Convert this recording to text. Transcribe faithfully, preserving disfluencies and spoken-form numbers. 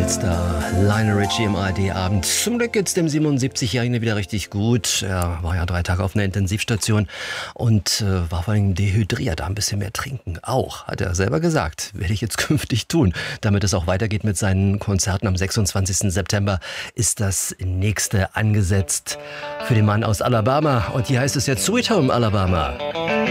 Weltstar Lionel Richie im A R D-Abend. Zum Glück geht's dem siebenundsiebzigjährigen wieder richtig gut. Er war ja drei Tage auf einer Intensivstation und äh, war vor allem dehydriert. Da ein bisschen mehr trinken auch, hat er selber gesagt. Werde ich jetzt künftig tun. Damit es auch weitergeht mit seinen Konzerten am sechsundzwanzigsten September ist das nächste angesetzt für den Mann aus Alabama. Und hier heißt es jetzt Sweet Home Alabama.